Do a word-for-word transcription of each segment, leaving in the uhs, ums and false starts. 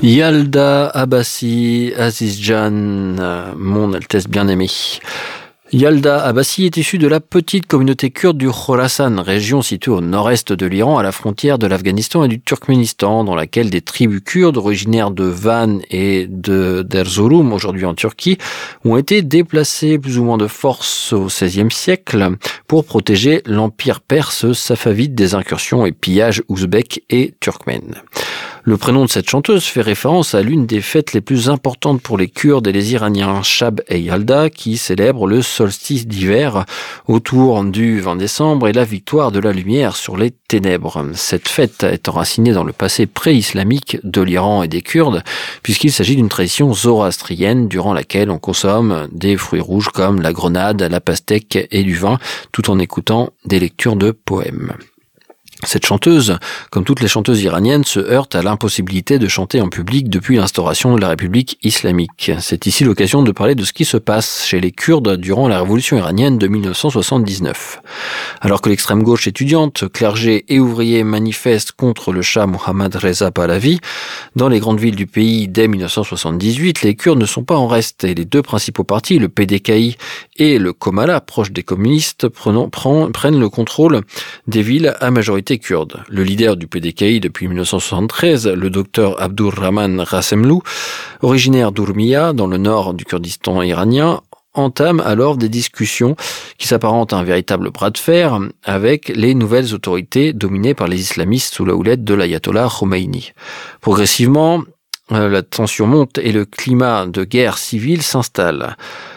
Yalda Abbasi Azizjan, mon Altesse bien-aimée. Yalda Abbasi est issue de la petite communauté kurde du Khorasan, région située au nord-est de l'Iran, à la frontière de l'Afghanistan et du Turkménistan, dans laquelle des tribus kurdes originaires de Van et de d'Erzurum, aujourd'hui en Turquie, ont été déplacées plus ou moins de force au seizième siècle pour protéger l'empire perse safavide des incursions et pillages ouzbeks et turkmènes. Le prénom de cette chanteuse fait référence à l'une des fêtes les plus importantes pour les Kurdes et les Iraniens, Shab et Yalda, qui célèbrent le solstice d'hiver autour du vingt décembre et la victoire de la lumière sur les ténèbres. Cette fête est enracinée dans le passé pré-islamique de l'Iran et des Kurdes, puisqu'il s'agit d'une tradition zoroastrienne durant laquelle on consomme des fruits rouges comme la grenade, la pastèque et du vin, tout en écoutant des lectures de poèmes. Cette chanteuse, comme toutes les chanteuses iraniennes, se heurte à l'impossibilité de chanter en public depuis l'instauration de la République islamique. C'est ici l'occasion de parler de ce qui se passe chez les Kurdes durant la révolution iranienne de mille neuf cent soixante-dix-neuf. Alors que l'extrême gauche étudiante, clergé et ouvriers manifestent contre le Shah Mohammad Reza Pahlavi, dans les grandes villes du pays dès mille neuf cent soixante-dix-huit, les Kurdes ne sont pas en reste et les deux principaux partis, le P D K I et le Komala, proche des communistes, prenant, prend, prennent le contrôle des villes à majorité kurde. Le leader du P D K I depuis mille neuf cent soixante-treize, le docteur Abdurrahman Rassemlou, originaire d'Urmia, dans le nord du Kurdistan iranien, entame alors des discussions qui s'apparentent à un véritable bras de fer avec les nouvelles autorités dominées par les islamistes sous la houlette de l'ayatollah Khomeini. Progressivement, la tension monte et le climat de guerre civile s'installe.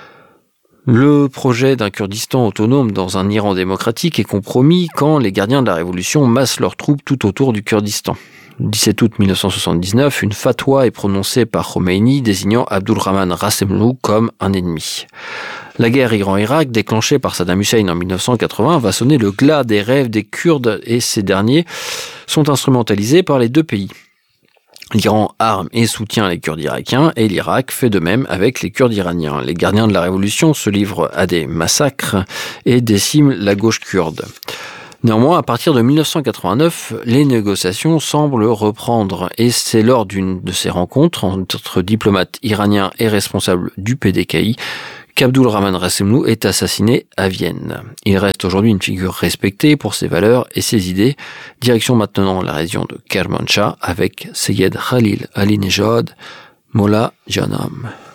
Le projet d'un Kurdistan autonome dans un Iran démocratique est compromis quand les gardiens de la révolution massent leurs troupes tout autour du Kurdistan. Le dix-sept août mille neuf cent soixante-dix-neuf, une fatwa est prononcée par Khomeini désignant Abdurrahman Rassemlou comme un ennemi. La guerre Iran-Irak, déclenchée par Saddam Hussein en mille neuf cent quatre-vingts, va sonner le glas des rêves des Kurdes et ces derniers sont instrumentalisés par les deux pays. L'Iran arme et soutient les Kurdes irakiens et l'Irak fait de même avec les Kurdes iraniens. Les gardiens de la révolution se livrent à des massacres et déciment la gauche kurde. Néanmoins, à partir de mille neuf cent quatre-vingt-neuf, les négociations semblent reprendre et c'est lors d'une de ces rencontres entre diplomates iraniens et responsables du P D K I qu'Abdurrahman Rassemlou est assassiné à Vienne. Il reste aujourd'hui une figure respectée pour ses valeurs et ses idées. Direction maintenant la région de Kermanshah avec Seyed Khalil Ali Nejad, Molla Janam.